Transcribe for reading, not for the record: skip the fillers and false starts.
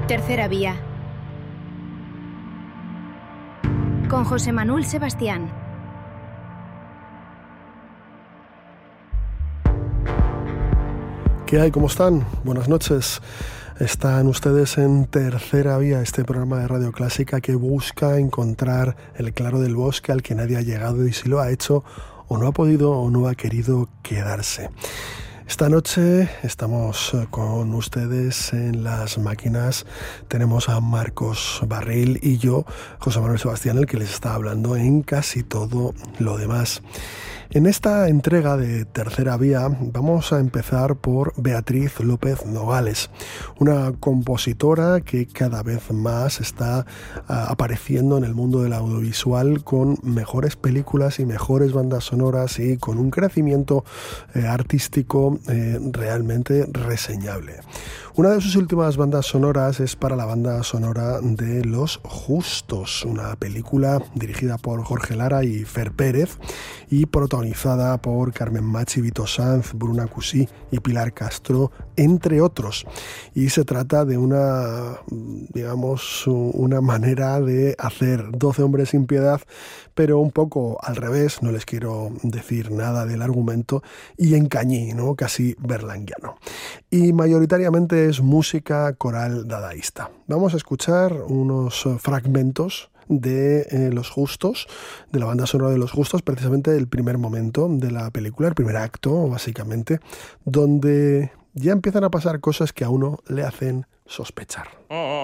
Tercera vía. Con José Manuel Sebastián. ¿Qué hay? ¿Cómo están? Buenas noches. Están ustedes en Tercera Vía, este programa de Radio Clásica que busca encontrar el claro del bosque al que nadie ha llegado y si lo ha hecho o no ha podido o no ha querido quedarse. Esta noche estamos con ustedes en las máquinas. Tenemos a Marcos Barril y yo, José Manuel Sebastián, el que les está hablando en casi todo lo demás. En esta entrega de Tercera Vía vamos a empezar por Beatriz López Nogales, una compositora que cada vez más está apareciendo en el mundo del audiovisual con mejores películas y mejores bandas sonoras y con un crecimiento artístico realmente reseñable. Una de sus últimas bandas sonoras es para la banda sonora de Los Justos, una película dirigida por Jorge Lara y Fer Pérez y protagonizada por Carmen Machi, Vito Sanz, Bruna Cusí y Pilar Castro, entre otros. Y se trata de una manera de hacer 12 hombres sin piedad, pero un poco al revés, no les quiero decir nada del argumento, y en cañí, ¿no? Casi berlanguiano. Y mayoritariamente es música coral dadaísta. Vamos a escuchar unos fragmentos de Los Justos, de la banda sonora de Los Justos, precisamente el primer momento de la película, el primer acto, básicamente, donde ya empiezan a pasar cosas que a uno le hacen sospechar.